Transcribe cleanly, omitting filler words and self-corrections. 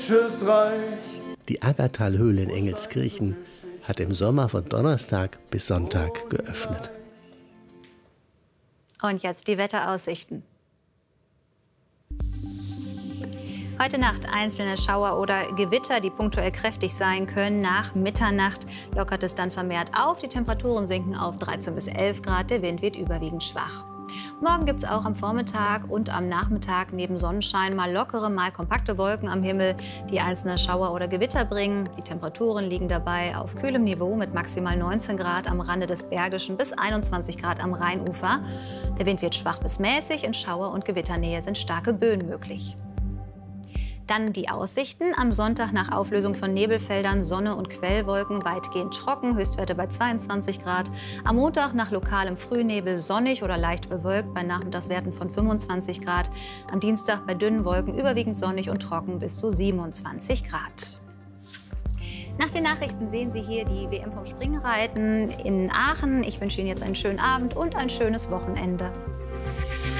Die Aggertalhöhle in Engelskirchen hat im Sommer von Donnerstag bis Sonntag geöffnet. Und jetzt die Wetteraussichten. Heute Nacht einzelne Schauer oder Gewitter, die punktuell kräftig sein können. Nach Mitternacht lockert es dann vermehrt auf. Die Temperaturen sinken auf 13 bis 11 Grad. Der Wind wird überwiegend schwach. Morgen gibt es auch am Vormittag und am Nachmittag neben Sonnenschein mal lockere, mal kompakte Wolken am Himmel, die einzelne Schauer oder Gewitter bringen. Die Temperaturen liegen dabei auf kühlem Niveau mit maximal 19 Grad am Rande des Bergischen bis 21 Grad am Rheinufer. Der Wind wird schwach bis mäßig. In Schauer- und Gewitternähe sind starke Böen möglich. Dann die Aussichten. Am Sonntag nach Auflösung von Nebelfeldern, Sonne und Quellwolken weitgehend trocken, Höchstwerte bei 22 Grad. Am Montag nach lokalem Frühnebel sonnig oder leicht bewölkt bei Nachmittagswerten von 25 Grad. Am Dienstag bei dünnen Wolken überwiegend sonnig und trocken bis zu 27 Grad. Nach den Nachrichten sehen Sie hier die WM vom Springreiten in Aachen. Ich wünsche Ihnen jetzt einen schönen Abend und ein schönes Wochenende.